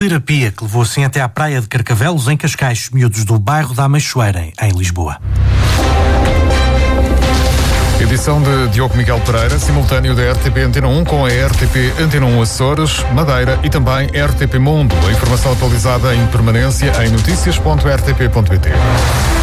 Terapia que levou assim até à praia de Carcavelos, em Cascais, miúdos do bairro da Ameixoeira, em Lisboa. Edição de Diogo Miguel Pereira, simultâneo da RTP Antena 1 com a RTP Antena 1 Açores, Madeira e também RTP Mundo. A informação atualizada em permanência em noticias.rtp.pt.